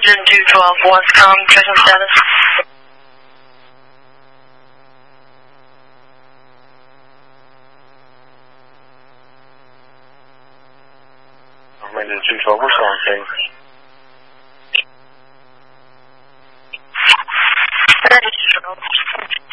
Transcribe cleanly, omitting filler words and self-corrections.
Engine 212, Wascom, transmission status. Engine 212, what's on, please? Engine 212.